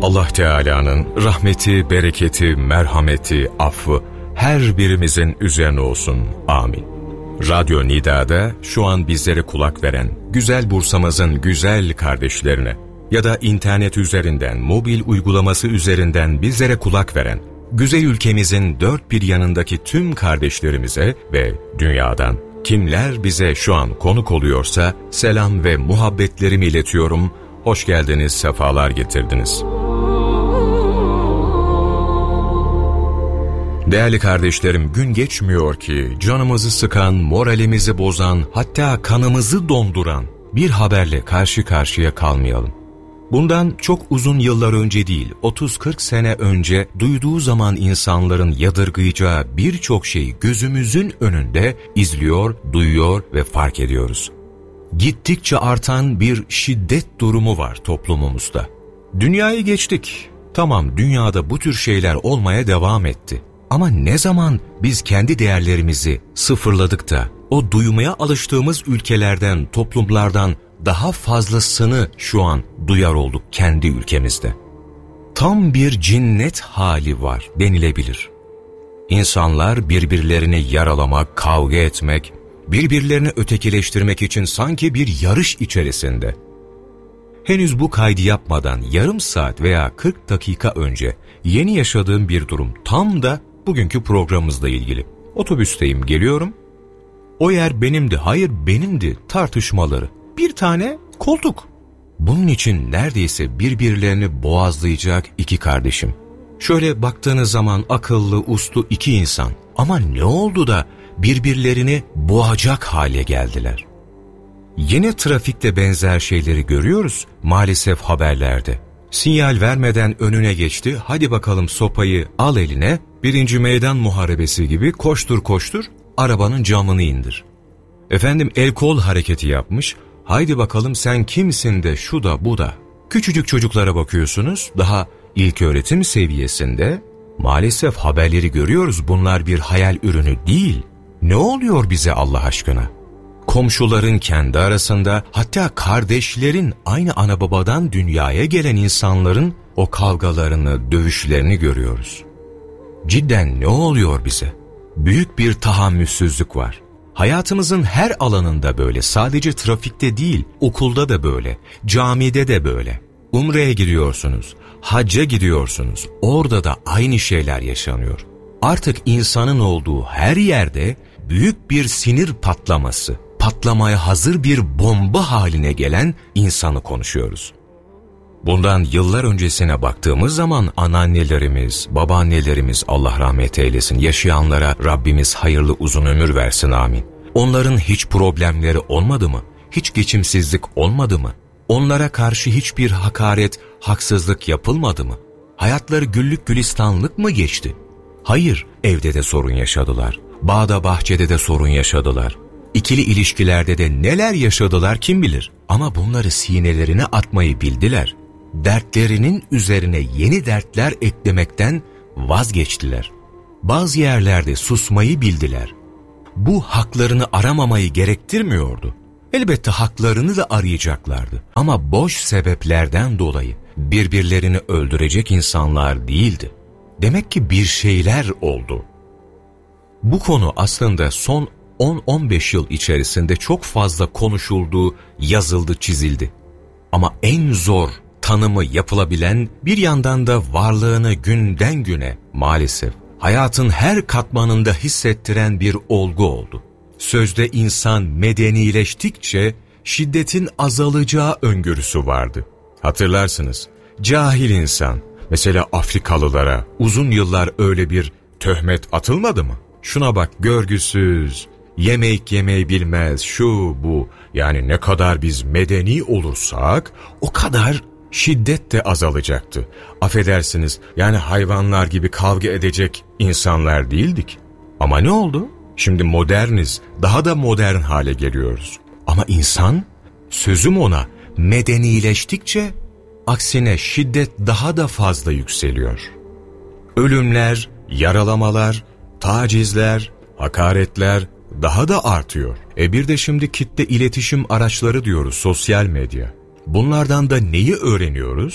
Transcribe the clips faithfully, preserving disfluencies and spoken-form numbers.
Allah Teala'nın rahmeti, bereketi, merhameti, affı her birimizin üzerine olsun. Amin. Radyo Nida'da şu an bizlere kulak veren güzel Bursa'mızın güzel kardeşlerine ya da internet üzerinden, mobil uygulaması üzerinden bizlere kulak veren güzel ülkemizin dört bir yanındaki tüm kardeşlerimize ve dünyadan kimler bize şu an konuk oluyorsa selam ve muhabbetlerimi iletiyorum. Hoş geldiniz, sefalar getirdiniz. Değerli kardeşlerim, gün geçmiyor ki canımızı sıkan, moralimizi bozan, hatta kanımızı donduran bir haberle karşı karşıya kalmayalım. Bundan çok uzun yıllar önce değil, otuz kırk sene önce duyduğu zaman insanların yadırgayacağı birçok şeyi gözümüzün önünde izliyor, duyuyor ve fark ediyoruz. Gittikçe artan bir şiddet durumu var toplumumuzda. Dünyayı geçtik. Tamam, dünyada bu tür şeyler olmaya devam etti. Ama ne zaman biz kendi değerlerimizi sıfırladık da o duymaya alıştığımız ülkelerden, toplumlardan daha fazlasını şu an duyar olduk kendi ülkemizde. Tam bir cinnet hali var denilebilir. İnsanlar birbirlerini yaralamak, kavga etmek, birbirlerini ötekileştirmek için sanki bir yarış içerisinde. Henüz bu kaydı yapmadan yarım saat veya kırk dakika önce yeni yaşadığım bir durum tam da bugünkü programımızla ilgili. Otobüsteyim, geliyorum. O yer benimdi, hayır benimdi tartışmaları. Bir tane koltuk. Bunun için neredeyse birbirlerini boğazlayacak iki kardeşim. Şöyle baktığınız zaman akıllı, uslu iki insan. Ama ne oldu da birbirlerini boğacak hale geldiler? Yine trafikte benzer şeyleri görüyoruz maalesef haberlerde. Sinyal vermeden önüne geçti, hadi bakalım sopayı al eline, birinci meydan muharebesi gibi koştur koştur arabanın camını indir. Efendim el kol hareketi yapmış, haydi bakalım sen kimsin de şu da bu da. Küçücük çocuklara bakıyorsunuz, daha ilköğretim seviyesinde. Maalesef haberleri görüyoruz, bunlar bir hayal ürünü değil. Ne oluyor bize Allah aşkına? Komşuların kendi arasında, hatta kardeşlerin, aynı ana babadan dünyaya gelen insanların o kavgalarını, dövüşlerini görüyoruz. Cidden ne oluyor bize? Büyük bir tahammülsüzlük var. Hayatımızın her alanında böyle, sadece trafikte değil, okulda da böyle, camide de böyle. Umre'ye gidiyorsunuz, hacca gidiyorsunuz, orada da aynı şeyler yaşanıyor. Artık insanın olduğu her yerde büyük bir sinir patlaması, patlamaya hazır bir bomba haline gelen insanı konuşuyoruz. Bundan yıllar öncesine baktığımız zaman anneannelerimiz, babaannelerimiz, Allah rahmet eylesin, yaşayanlara Rabbimiz hayırlı uzun ömür versin, amin. Onların hiç problemleri olmadı mı? Hiç geçimsizlik olmadı mı? Onlara karşı hiçbir hakaret, haksızlık yapılmadı mı? Hayatları güllük gülistanlık mı geçti? Hayır, evde de sorun yaşadılar. Bağda bahçede de sorun yaşadılar. İkili ilişkilerde de neler yaşadılar kim bilir. Ama bunları sinelerine atmayı bildiler. Dertlerinin üzerine yeni dertler eklemekten vazgeçtiler. Bazı yerlerde susmayı bildiler. Bu haklarını aramamayı gerektirmiyordu. Elbette haklarını da arayacaklardı. Ama boş sebeplerden dolayı birbirlerini öldürecek insanlar değildi. Demek ki bir şeyler oldu. Bu konu aslında son on on beş yıl içerisinde çok fazla konuşuldu, yazıldı, çizildi. Ama en zor tanımı yapılabilen, bir yandan da varlığını günden güne maalesef hayatın her katmanında hissettiren bir olgu oldu. Sözde insan medenileştikçe şiddetin azalacağı öngörüsü vardı. Hatırlarsınız, cahil insan, mesela Afrikalılara uzun yıllar öyle bir töhmet atılmadı mı? Şuna bak, görgüsüz, yemek yemeyi bilmez, şu bu. Yani ne kadar biz medeni olursak o kadar şiddet de azalacaktı. Affedersiniz, yani hayvanlar gibi kavga edecek insanlar değildik. Ama ne oldu? Şimdi moderniz, daha da modern hale geliyoruz. Ama insan, sözüm ona, medenileştikçe aksine şiddet daha da fazla yükseliyor. Ölümler, yaralamalar, tacizler, hakaretler daha da artıyor. E bir de şimdi kitle iletişim araçları diyoruz, sosyal medya. Bunlardan da neyi öğreniyoruz?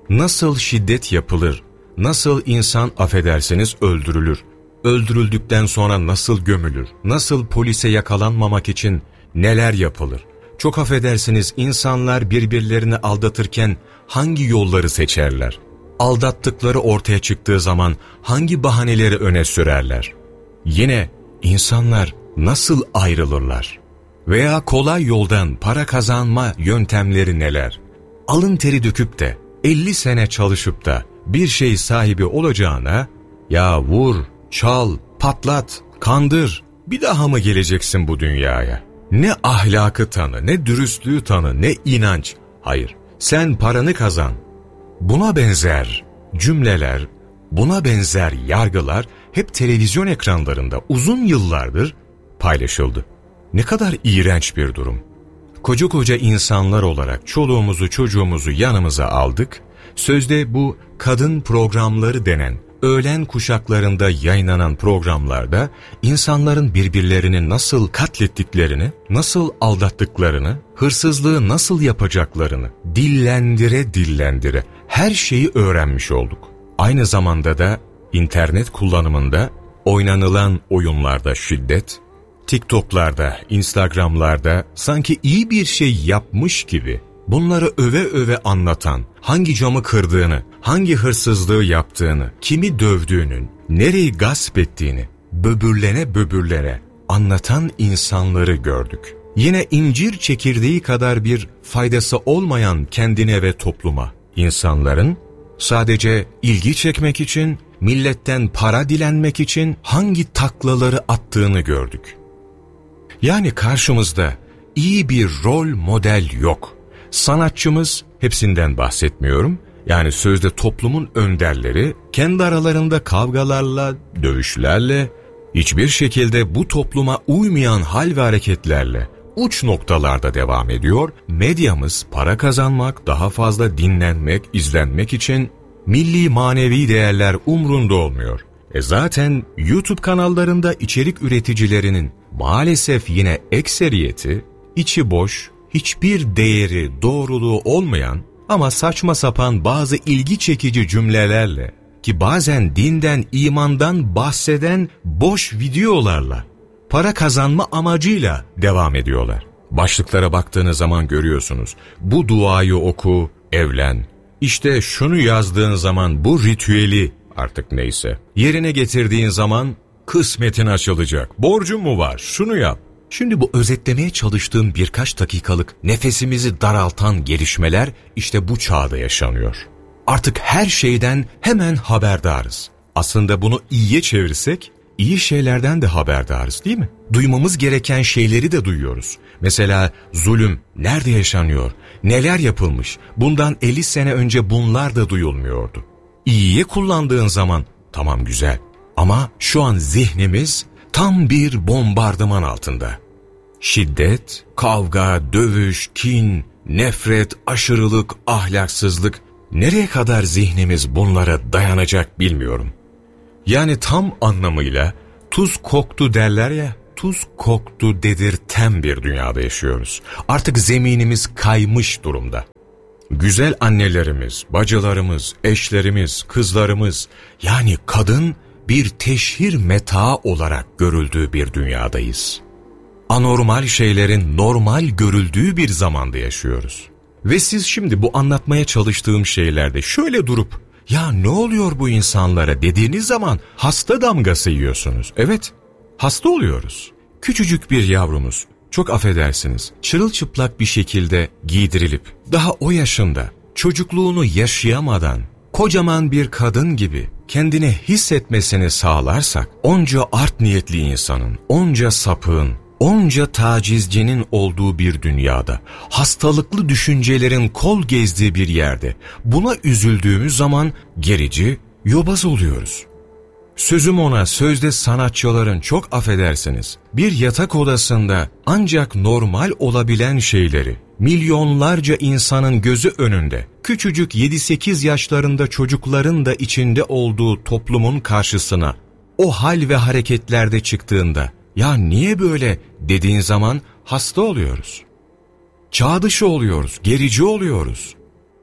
Nasıl şiddet yapılır, nasıl insan affedersiniz öldürülür, öldürüldükten sonra nasıl gömülür, nasıl polise yakalanmamak için neler yapılır. Çok affedersiniz insanlar birbirlerini aldatırken hangi yolları seçerler? Aldattıkları ortaya çıktığı zaman hangi bahaneleri öne sürerler? Yine insanlar nasıl ayrılırlar? Veya kolay yoldan para kazanma yöntemleri neler? Alın teri döküp de elli sene çalışıp da bir şey sahibi olacağına ya vur, çal, patlat, kandır, bir daha mı geleceksin bu dünyaya? Ne ahlakı tanı, ne dürüstlüğü tanı, ne inanç. Hayır, sen paranı kazan. Buna benzer cümleler, buna benzer yargılar hep televizyon ekranlarında uzun yıllardır paylaşıldı. Ne kadar iğrenç bir durum. Koca koca insanlar olarak çoluğumuzu çocuğumuzu yanımıza aldık. Sözde bu kadın programları denen öğlen kuşaklarında yayınlanan programlarda insanların birbirlerini nasıl katlettiklerini, nasıl aldattıklarını, hırsızlığı nasıl yapacaklarını dillendire dillendire her şeyi öğrenmiş olduk. Aynı zamanda da internet kullanımında oynanılan oyunlarda şiddet, TikTok'larda, Instagram'larda sanki iyi bir şey yapmış gibi bunları öve öve anlatan, hangi camı kırdığını, hangi hırsızlığı yaptığını, kimi dövdüğünün, nereyi gasp ettiğini böbürlene böbürlene anlatan insanları gördük. Yine incir çekirdeği kadar bir faydası olmayan kendine ve topluma, insanların sadece ilgi çekmek için, milletten para dilenmek için hangi taklaları attığını gördük. Yani karşımızda iyi bir rol model yok. Sanatçımız, hepsinden bahsetmiyorum, yani sözde toplumun önderleri kendi aralarında kavgalarla, dövüşlerle, hiçbir şekilde bu topluma uymayan hal ve hareketlerle uç noktalarda devam ediyor. Medyamız para kazanmak, daha fazla dinlenmek, izlenmek için milli manevi değerler umrunda olmuyor. E zaten YouTube kanallarında içerik üreticilerinin maalesef yine ekseriyeti içi boş, hiçbir değeri, doğruluğu olmayan ama saçma sapan bazı ilgi çekici cümlelerle ki bazen dinden, imandan bahseden boş videolarla para kazanma amacıyla devam ediyorlar. Başlıklara baktığınız zaman görüyorsunuz. Bu duayı oku, evlen. İşte şunu yazdığın zaman bu ritüeli artık neyse yerine getirdiğin zaman kısmetin açılacak. Borcun mu var? Şunu yap. Şimdi bu özetlemeye çalıştığım birkaç dakikalık nefesimizi daraltan gelişmeler işte bu çağda yaşanıyor. Artık her şeyden hemen haberdarız. Aslında bunu iyiye çevirsek iyi şeylerden de haberdarız değil mi? Duymamız gereken şeyleri de duyuyoruz. Mesela zulüm nerede yaşanıyor? Neler yapılmış? Bundan elli sene önce bunlar da duyulmuyordu. İyiye kullandığın zaman tamam güzel ama şu an zihnimiz tam bir bombardıman altında. Şiddet, kavga, dövüş, kin, nefret, aşırılık, ahlaksızlık, nereye kadar zihnimiz bunlara dayanacak bilmiyorum. Yani tam anlamıyla tuz koktu derler ya, tuz koktu dedirten bir dünyada yaşıyoruz. Artık zeminimiz kaymış durumda. Güzel annelerimiz, bacılarımız, eşlerimiz, kızlarımız, yani kadın bir teşhir metaı olarak görüldüğü bir dünyadayız. Anormal şeylerin normal görüldüğü bir zamanda yaşıyoruz. Ve siz şimdi bu anlatmaya çalıştığım şeylerde şöyle durup ya ne oluyor bu insanlara dediğiniz zaman hasta damgası yiyorsunuz. Evet, hasta oluyoruz. Küçücük bir yavrumuz, çok affedersiniz, çırılçıplak bir şekilde giydirilip daha o yaşında çocukluğunu yaşayamadan kocaman bir kadın gibi kendini hissetmesini sağlarsak onca art niyetli insanın, onca sapığın, onca tacizcinin olduğu bir dünyada, hastalıklı düşüncelerin kol gezdiği bir yerde buna üzüldüğümüz zaman gerici, yobaz oluyoruz. Sözüm ona sözde sanatçıların çok affedersiniz bir yatak odasında ancak normal olabilen şeyleri milyonlarca insanın gözü önünde küçücük yedi sekiz yaşlarında çocukların da içinde olduğu toplumun karşısına o hal ve hareketlerde çıktığında ya niye böyle dediğin zaman hasta oluyoruz. Çağ dışı oluyoruz, gerici oluyoruz.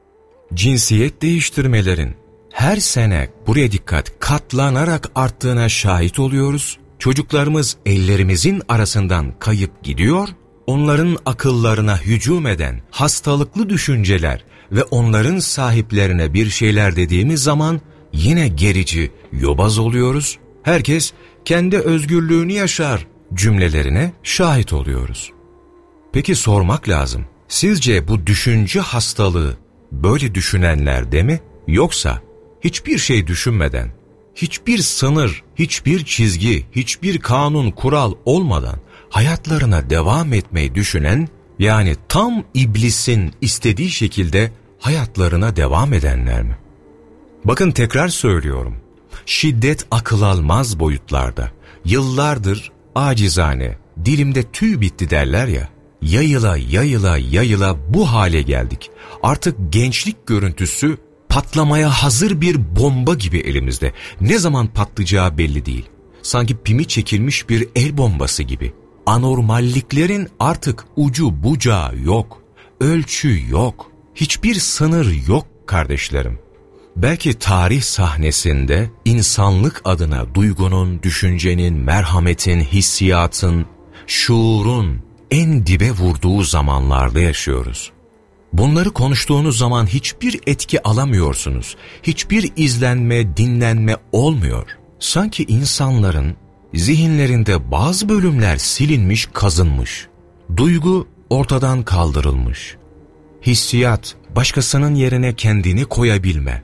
cinsiyet değiştirmelerin her sene, buraya dikkat, katlanarak arttığına şahit oluyoruz. Çocuklarımız ellerimizin arasından kayıp gidiyor, onların akıllarına hücum eden hastalıklı düşünceler ve onların sahiplerine bir şeyler dediğimiz zaman yine gerici, yobaz oluyoruz. Herkes kendi özgürlüğünü yaşar cümlelerine şahit oluyoruz. Peki sormak lazım, sizce bu düşünce hastalığı böyle düşünenlerde mi, yoksa hiçbir şey düşünmeden, hiçbir sınır, hiçbir çizgi, hiçbir kanun, kural olmadan hayatlarına devam etmeyi düşünen, yani tam iblisin istediği şekilde hayatlarına devam edenler mi? Bakın tekrar söylüyorum, şiddet akıl almaz boyutlarda, yıllardır acizane, dilimde tüy bitti derler ya, yayıla yayıla yayıla bu hale geldik. Artık gençlik görüntüsü patlamaya hazır bir bomba gibi elimizde. Ne zaman patlayacağı belli değil. Sanki pimi çekilmiş bir el bombası gibi. Anormalliklerin artık ucu bucağı yok. Ölçü yok. Hiçbir sınır yok kardeşlerim. Belki tarih sahnesinde insanlık adına duygunun, düşüncenin, merhametin, hissiyatın, şuurun en dibe vurduğu zamanlarda yaşıyoruz. Bunları konuştuğunuz zaman hiçbir etki alamıyorsunuz. Hiçbir izlenme, dinlenme olmuyor. Sanki insanların zihinlerinde bazı bölümler silinmiş, kazınmış. Duygu ortadan kaldırılmış. Hissiyat, başkasının yerine kendini koyabilme.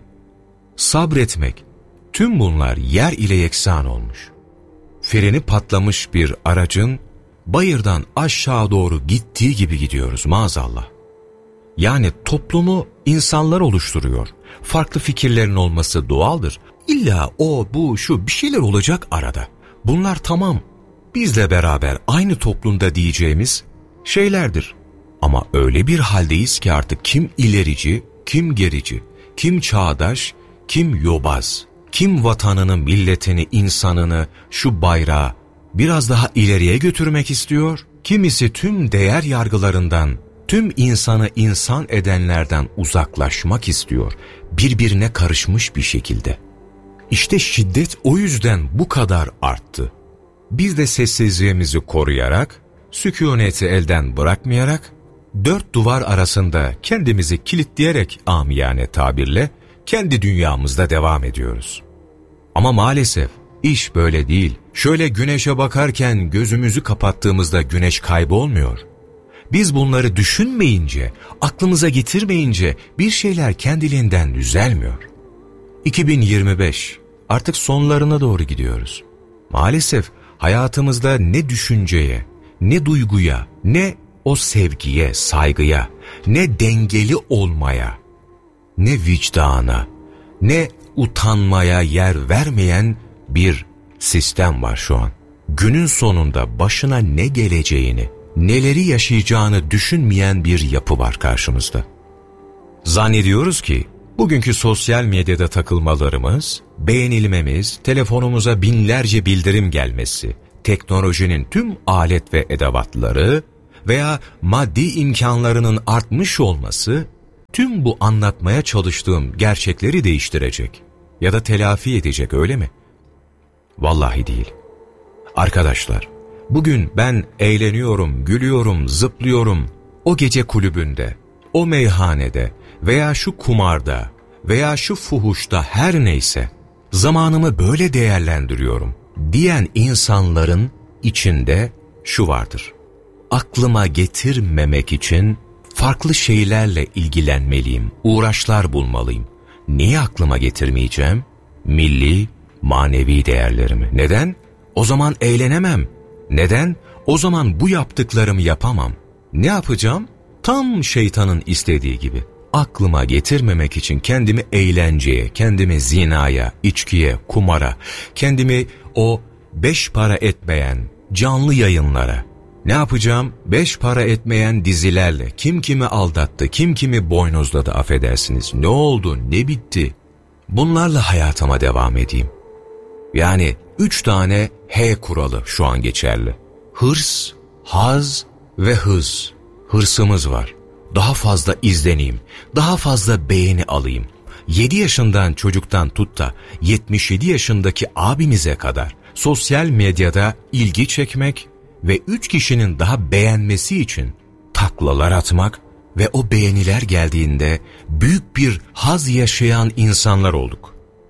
Sabretmek, tüm bunlar yer ile yeksan olmuş. Freni patlamış bir aracın bayırdan aşağı doğru gittiği gibi gidiyoruz maazallah. Yani toplumu insanlar oluşturuyor. Farklı fikirlerin olması doğaldır. İlla o, bu, şu bir şeyler olacak arada. Bunlar tamam, bizle beraber aynı toplumda diyeceğimiz şeylerdir. Ama öyle bir haldeyiz ki artık kim ilerici, kim gerici, kim çağdaş, kim yobaz, kim vatanını, milletini, insanını, şu bayrağı biraz daha ileriye götürmek istiyor, kimisi tüm değer yargılarından, tüm insanı insan edenlerden uzaklaşmak istiyor, birbirine karışmış bir şekilde. İşte şiddet o yüzden bu kadar arttı. Biz de sessizliğimizi koruyarak, sükuneti elden bırakmayarak, dört duvar arasında kendimizi kilitleyerek amiyane tabirle, kendi dünyamızda devam ediyoruz. Ama maalesef iş böyle değil. Şöyle güneşe bakarken gözümüzü kapattığımızda güneş kaybolmuyor. Biz bunları düşünmeyince, aklımıza getirmeyince bir şeyler kendiliğinden düzelmiyor. iki bin yirmi beş artık sonlarına doğru gidiyoruz. Maalesef hayatımızda ne düşünceye, ne duyguya, ne o sevgiye, saygıya, ne dengeli olmaya, ne vicdana, ne utanmaya yer vermeyen bir sistem var şu an. Günün sonunda başına ne geleceğini, neleri yaşayacağını düşünmeyen bir yapı var karşımızda. Zannediyoruz ki bugünkü sosyal medyada takılmalarımız, beğenilmemiz, telefonumuza binlerce bildirim gelmesi, teknolojinin tüm alet ve edevatları veya maddi imkanlarının artmış olması, tüm bu anlatmaya çalıştığım gerçekleri değiştirecek ya da telafi edecek, öyle mi? Vallahi değil. Arkadaşlar, bugün ben eğleniyorum, gülüyorum, zıplıyorum. O gece kulübünde, o meyhanede veya şu kumarda veya şu fuhuşta, her neyse, zamanımı böyle değerlendiriyorum diyen insanların içinde şu vardır: aklıma getirmemek için farklı şeylerle ilgilenmeliyim, uğraşlar bulmalıyım. Niye aklıma getirmeyeceğim? Milli, manevi değerlerimi. Neden? O zaman eğlenemem. Neden? O zaman bu yaptıklarımı yapamam. Ne yapacağım? Tam şeytanın istediği gibi. Aklıma getirmemek için kendimi eğlenceye, kendimi zinaya, içkiye, kumara, kendimi o beş para etmeyen canlı yayınlara, ne yapacağım? Beş para etmeyen dizilerle kim kimi aldattı, kim kimi boynuzladı, affedersiniz. Ne oldu, ne bitti? Bunlarla hayatıma devam edeyim. Yani üç tane H kuralı şu an geçerli. Hırs, haz ve hız. Hırsımız var. daha fazla izleneyim, daha fazla beğeni alayım. yedi yaşından çocuktan tut da yetmiş yedi yaşındaki abimize kadar sosyal medyada ilgi çekmek ve üç kişinin daha beğenmesi için taklalar atmak ve o beğeniler geldiğinde büyük bir haz yaşayan insanlar olduk.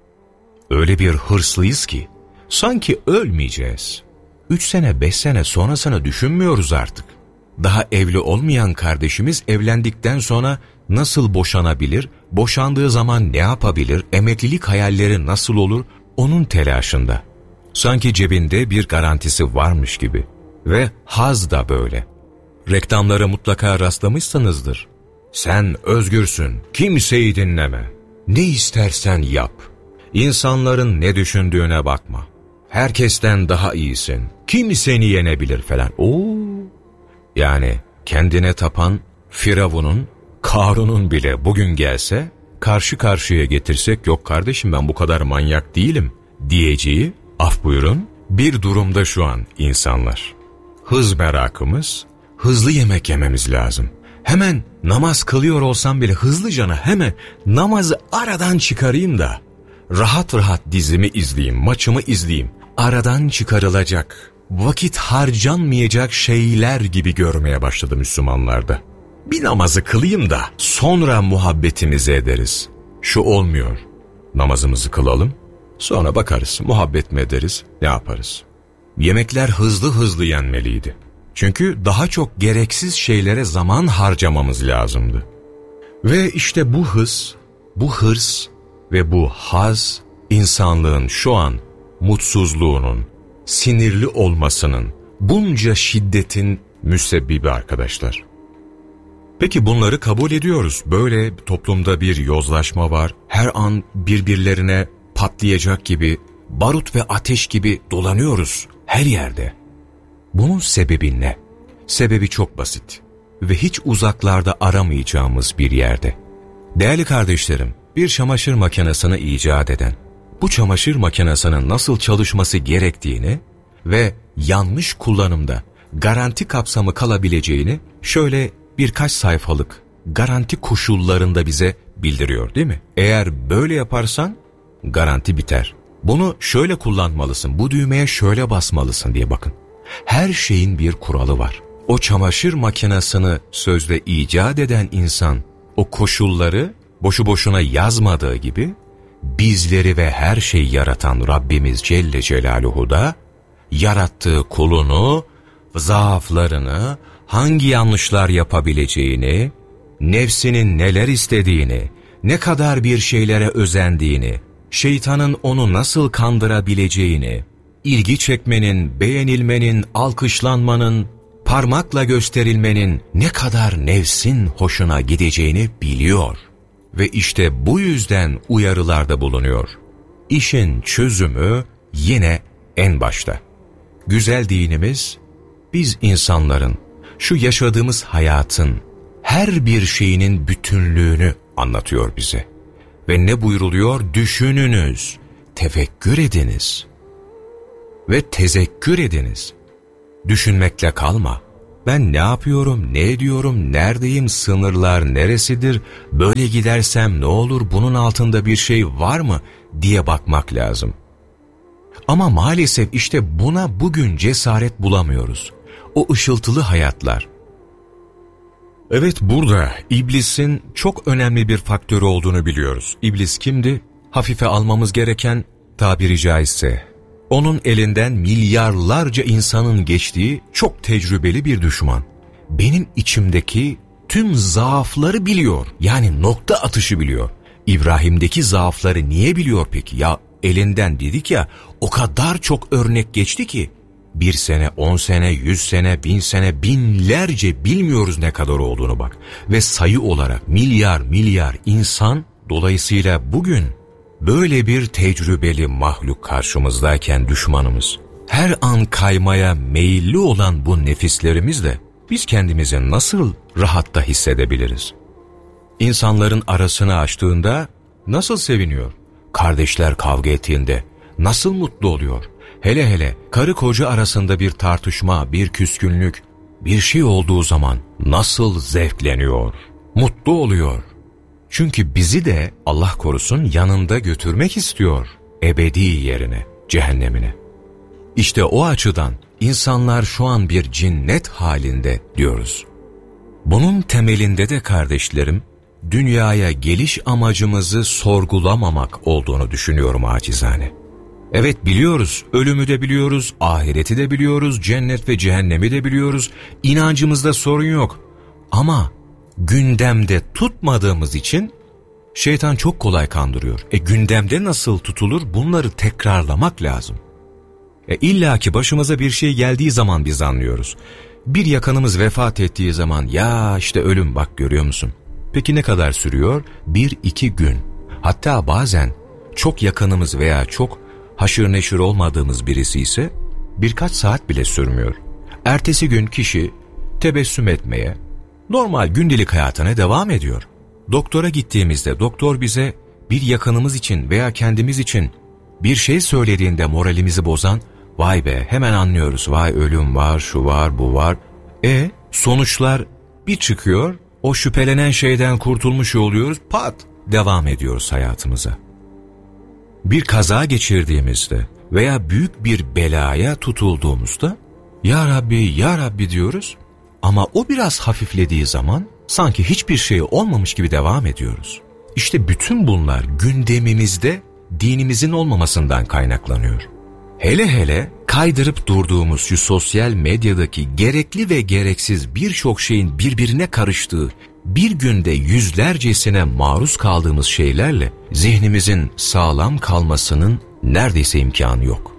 Öyle bir hırslıyız ki sanki ölmeyeceğiz. Üç sene beş sene sonrasını düşünmüyoruz artık. Daha evli olmayan kardeşimiz evlendikten sonra nasıl boşanabilir, boşandığı zaman ne yapabilir, emeklilik hayalleri nasıl olur, onun telaşında. Sanki cebinde bir garantisi varmış gibi. Ve haz da böyle. Reklamlara mutlaka rastlamışsınızdır. Sen özgürsün, kimseyi dinleme. Ne istersen yap. İnsanların ne düşündüğüne bakma. Herkesten daha iyisin. Kim seni yenebilir falan. Oo. Yani kendine tapan Firavun'un, Karun'un bile bugün gelse, karşı karşıya getirsek, yok kardeşim ben bu kadar manyak değilim diyeceği, af buyurun, bir durumda şu an insanlar. Hız merakımız, hızlı yemek yememiz lazım. Hemen namaz kılıyor olsam bile hızlıcana hemen namazı aradan çıkarayım da rahat rahat dizimi izleyeyim, maçımı izleyeyim. Aradan çıkarılacak, vakit harcanmayacak şeyler gibi görmeye başladı Müslümanlarda. Bir namazı kılayım da sonra muhabbetimizi ederiz. Şu olmuyor. Namazımızı kılalım, sonra bakarız, muhabbet mi ederiz, ne yaparız? Yemekler hızlı hızlı yenmeliydi. Çünkü daha çok gereksiz şeylere zaman harcamamız lazımdı. Ve işte bu hız, bu hırs ve bu haz insanlığın şu an mutsuzluğunun, sinirli olmasının, bunca şiddetin müsebbibi arkadaşlar. Peki bunları kabul ediyoruz. Böyle toplumda bir yozlaşma var. Her an birbirlerine patlayacak gibi, barut ve ateş gibi dolanıyoruz her yerde. Bunun sebebi ne? Sebebi çok basit ve hiç uzaklarda aramayacağımız bir yerde. Değerli kardeşlerim, bir çamaşır makinesini icat eden, bu çamaşır makinesinin nasıl çalışması gerektiğini ve yanlış kullanımda garanti kapsamı kalabileceğini şöyle birkaç sayfalık garanti koşullarında bize bildiriyor değil mi? Eğer böyle yaparsan garanti biter. Bunu şöyle kullanmalısın, bu düğmeye şöyle basmalısın diye bakın. Her şeyin bir kuralı var. O çamaşır makinesini sözde icat eden insan o koşulları boşu boşuna yazmadığı gibi bizleri ve her şeyi yaratan Rabbimiz Celle Celaluhu da yarattığı kulunu, zaaflarını, hangi yanlışlar yapabileceğini, nefsinin neler istediğini, ne kadar bir şeylere özendiğini, şeytanın onu nasıl kandırabileceğini, ilgi çekmenin, beğenilmenin, alkışlanmanın, parmakla gösterilmenin ne kadar nefsin hoşuna gideceğini biliyor. Ve işte bu yüzden uyarılarda bulunuyor. İşin çözümü yine en başta. Güzel dinimiz, biz insanların, şu yaşadığımız hayatın her bir şeyinin bütünlüğünü anlatıyor bize. Ve ne buyruluyor? Düşününüz, tefekkür ediniz ve tezekkür ediniz. Düşünmekle kalma. Ben ne yapıyorum, ne ediyorum, neredeyim, sınırlar neresidir, böyle gidersem ne olur, bunun altında bir şey var mı diye bakmak lazım. Ama maalesef işte buna bugün cesaret bulamıyoruz. O ışıltılı hayatlar. Evet, burada iblisin çok önemli bir faktörü olduğunu biliyoruz. İblis kimdi? Hafife almamız gereken, tabiri caizse, onun elinden milyarlarca insanın geçtiği çok tecrübeli bir düşman. Benim içimdeki tüm zaafları biliyor. Yani nokta atışı biliyor. İbrahim'deki zaafları niye biliyor peki? Ya elinden dedik ya, o kadar çok örnek geçti ki bir sene, on sene, yüz sene, bin sene, binlerce bilmiyoruz ne kadar olduğunu bak. Ve sayı olarak milyar milyar insan, dolayısıyla bugün böyle bir tecrübeli mahluk karşımızdayken düşmanımız, her an kaymaya meyilli olan bu nefislerimizle biz kendimizi nasıl rahatta hissedebiliriz? İnsanların arasını açtığında nasıl seviniyor? Kardeşler kavga ettiğinde nasıl mutlu oluyor? Hele hele karı koca arasında bir tartışma, bir küskünlük, bir şey olduğu zaman nasıl zevkleniyor? mutlu oluyor. Çünkü bizi de Allah korusun yanında götürmek istiyor ebedi yerine, cehennemine. İşte o açıdan insanlar şu an bir cinnet halinde diyoruz. Bunun temelinde de kardeşlerim, dünyaya geliş amacımızı sorgulamamak olduğunu düşünüyorum acizane. Evet biliyoruz, ölümü de biliyoruz, ahireti de biliyoruz, cennet ve cehennemi de biliyoruz, inancımızda sorun yok. Ama gündemde tutmadığımız için şeytan çok kolay kandırıyor. E gündemde nasıl tutulur? Bunları tekrarlamak lazım. E illa ki başımıza bir şey geldiği zaman biz anlıyoruz. Bir yakınımız vefat ettiği zaman ya işte ölüm bak görüyor musun? Peki ne kadar sürüyor? Bir iki gün. Hatta bazen çok yakınımız veya çok haşır neşir olmadığımız birisi ise birkaç saat bile sürmüyor. Ertesi gün kişi tebessüm etmeye, normal gündelik hayatına devam ediyor. Doktora gittiğimizde doktor bize bir yakınımız için veya kendimiz için bir şey söylediğinde moralimizi bozan, vay be hemen anlıyoruz, vay ölüm var, şu var, bu var. E sonuçlar bir çıkıyor, o şüphelenen şeyden kurtulmuş oluyoruz, pat devam ediyoruz hayatımıza. Bir kaza geçirdiğimizde veya büyük bir belaya tutulduğumuzda ya Rabbi, ya Rabbi diyoruz ama o biraz hafiflediği zaman sanki hiçbir şey olmamış gibi devam ediyoruz. İşte bütün bunlar gündemimizde dinimizin olmamasından kaynaklanıyor. Hele hele kaydırıp durduğumuz şu sosyal medyadaki gerekli ve gereksiz birçok şeyin birbirine karıştığı, bir günde yüzlercesine maruz kaldığımız şeylerle zihnimizin sağlam kalmasının neredeyse imkanı yok.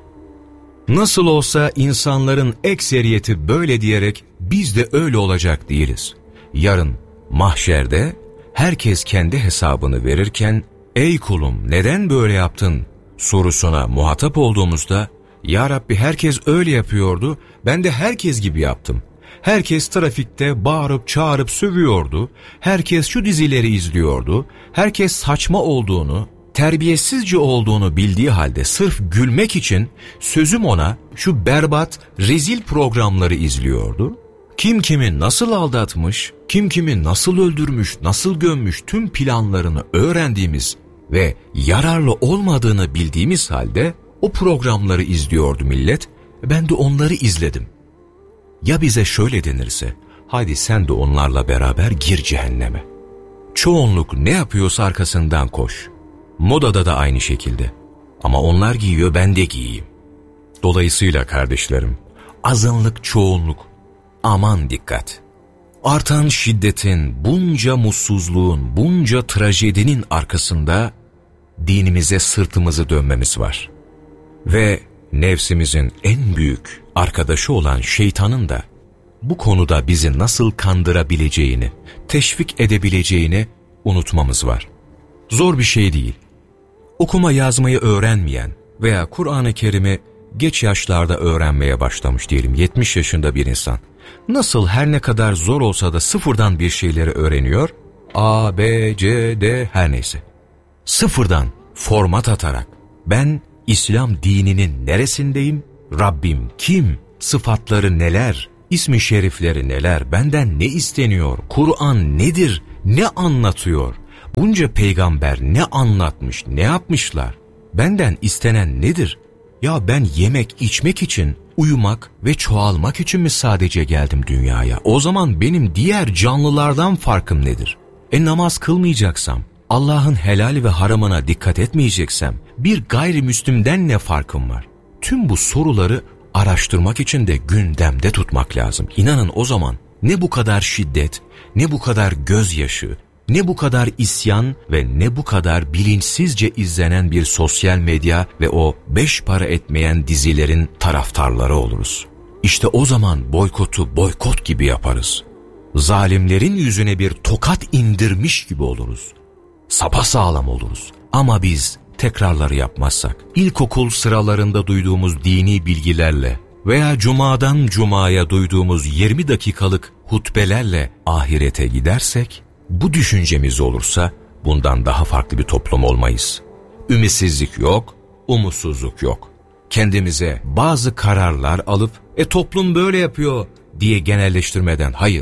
Nasıl olsa insanların ekseriyeti böyle diyerek biz de öyle olacak değiliz. Yarın mahşerde herkes kendi hesabını verirken ey kulum neden böyle yaptın sorusuna muhatap olduğumuzda ya Rabbi herkes öyle yapıyordu, ben de herkes gibi yaptım. Herkes trafikte bağırıp çağırıp sövüyordu, herkes şu dizileri izliyordu, herkes saçma olduğunu, terbiyesizce olduğunu bildiği halde sırf gülmek için sözüm ona şu berbat, rezil programları izliyordu. Kim kimi nasıl aldatmış, kim kimi nasıl öldürmüş, nasıl gömmüş tüm planlarını öğrendiğimiz ve yararlı olmadığını bildiğimiz halde o programları izliyordu millet, ben de onları izledim. Ya bize şöyle denirse, hadi sen de onlarla beraber gir cehenneme. Çoğunluk ne yapıyorsa arkasından koş. Modada da aynı şekilde. Ama onlar giyiyor, ben de giyeyim. Dolayısıyla kardeşlerim, azınlık çoğunluk, aman dikkat. Artan şiddetin, bunca mutsuzluğun, bunca trajedinin arkasında dinimize sırtımızı dönmemiz var. Ve nefsimizin en büyük arkadaşı olan şeytanın da bu konuda bizi nasıl kandırabileceğini, teşvik edebileceğini unutmamız var. Zor bir şey değil. Okuma yazmayı öğrenmeyen veya Kur'an-ı Kerim'i geç yaşlarda öğrenmeye başlamış diyelim yetmiş yaşında bir insan. Nasıl her ne kadar zor olsa da sıfırdan bir şeyleri öğreniyor? A, B, C, D her neyse. Sıfırdan format atarak ben İslam dininin neresindeyim? Rabbim kim? Sıfatları neler? İsmi şerifleri neler? Benden ne isteniyor? Kur'an nedir? Ne anlatıyor? Bunca peygamber ne anlatmış? Ne yapmışlar? Benden istenen nedir? Ya ben yemek, içmek için, uyumak ve çoğalmak için mi sadece geldim dünyaya? O zaman benim diğer canlılardan farkım nedir? E namaz kılmayacaksam, Allah'ın helal ve haramına dikkat etmeyeceksem, bir gayrimüslimden ne farkım var? Tüm bu soruları araştırmak için de gündemde tutmak lazım. İnanın o zaman ne bu kadar şiddet, ne bu kadar gözyaşı, ne bu kadar isyan ve ne bu kadar bilinçsizce izlenen bir sosyal medya ve o beş para etmeyen dizilerin taraftarları oluruz. İşte o zaman boykotu boykot gibi yaparız. Zalimlerin yüzüne bir tokat indirmiş gibi oluruz. Sapasağlam oluruz. Ama biz tekrarları yapmazsak, ilkokul sıralarında duyduğumuz dini bilgilerle veya cumadan cumaya duyduğumuz yirmi dakikalık hutbelerle ahirete gidersek, bu düşüncemiz olursa bundan daha farklı bir toplum olmayız. Ümitsizlik yok, umutsuzluk yok. Kendimize bazı kararlar alıp, e toplum böyle yapıyor diye genelleştirmeden hayır,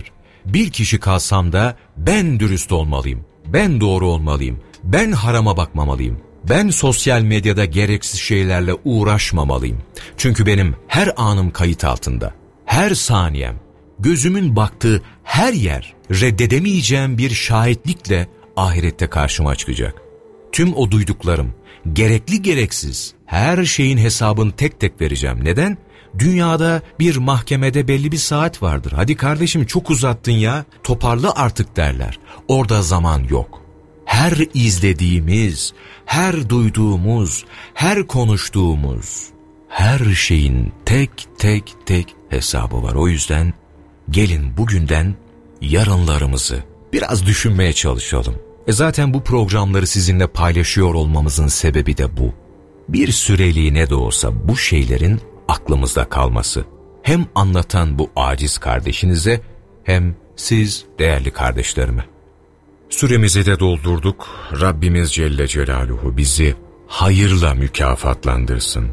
bir kişi kalsam da ben dürüst olmalıyım, ben doğru olmalıyım, ben harama bakmamalıyım, ben sosyal medyada gereksiz şeylerle uğraşmamalıyım. Çünkü benim her anım kayıt altında, her saniyem, gözümün baktığı her yer reddedemeyeceğim bir şahitlikle ahirette karşıma çıkacak. Tüm o duyduklarım, gerekli gereksiz, her şeyin hesabını tek tek vereceğim. Neden? Dünyada bir mahkemede belli bir saat vardır. Hadi kardeşim çok uzattın ya, toparla artık derler. Orada zaman yok. Her izlediğimiz, her duyduğumuz, her konuştuğumuz, her şeyin tek tek tek hesabı var. O yüzden gelin bugünden yarınlarımızı biraz düşünmeye çalışalım. E zaten bu programları sizinle paylaşıyor olmamızın sebebi de bu. Bir süreliğine de olsa bu şeylerin aklımızda kalması. Hem anlatan bu aciz kardeşinize hem siz değerli kardeşlerime. Süremizi de doldurduk. Rabbimiz Celle Celaluhu bizi hayırla mükafatlandırsın.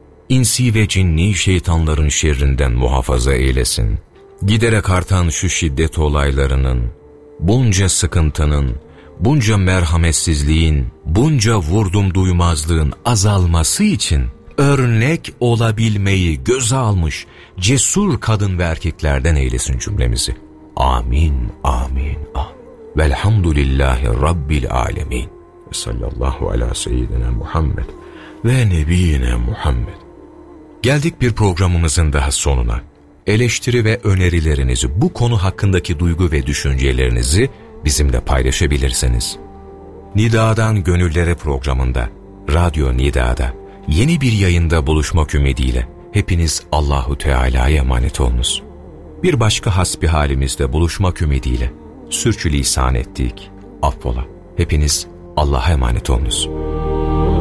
İnsi ve cinni şeytanların şerrinden muhafaza eylesin. Giderek artan şu şiddet olaylarının, bunca sıkıntının, bunca merhametsizliğin, bunca vurdum duymazlığın azalması için örnek olabilmeyi göze almış cesur kadın ve erkeklerden eylesin cümlemizi. Amin, amin, amin. Velhamdülillahi Rabbil alemin. Ve sallallahu ala seyyidina Muhammed ve nebiyyine Muhammed. Geldik bir programımızın daha sonuna. Eleştiri ve önerilerinizi, bu konu hakkındaki duygu ve düşüncelerinizi bizimle paylaşabilirsiniz. Nida'dan Gönüllere programında, Radyo Nida'da yeni bir yayında buluşmak ümidiyle hepiniz Allahu Teala'ya emanet olunuz. Bir başka hasbihalimizde buluşmak ümidiyle sürçülisan ettik, affola. Hepiniz Allah'a emanet olunuz.